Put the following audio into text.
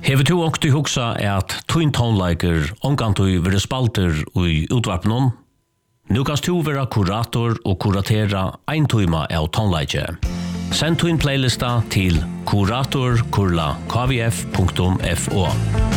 Hever du også til hugsa at twin tonelager omgantui være spalter i utvarpnon? Nu kan du være kurator og kuratera ein tøyma av tonelager. Send twin playlista til kurator@kvf.fo.